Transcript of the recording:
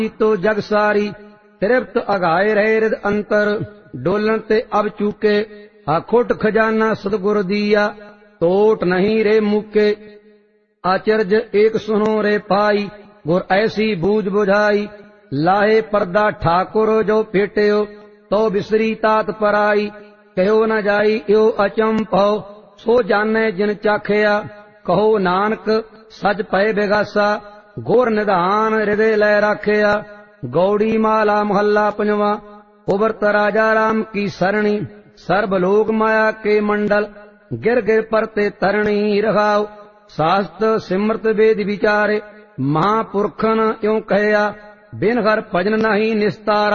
तो जग सारी तृप्त अघाए रहे हृद अंतर डोलन ते अब चूके अखुट खजाना सतगुर दिया टोट नहीं रे मुके आचर्य एक सुनो रे पाई गुर ऐसी बूझ बुझाई लाहे पर्दा ठाकुर जो पेटियो तो बिसरी तात पराई कहो न जाई यो अचंभो सो जाने जिन चाखिया कहो नानक सज पै बिगासा गोर निधान हृदय लै राखिया गौड़ी माला महल्ला पंजवा उबरत राजा राम की सरणी सर्वलोक माया के मंडल गिर गिर परते तरणी रखाओ शास्त्र सिमरत वेद विचारे महापुरखन यों कहया बिन हर भजन नहीं निस्तारा।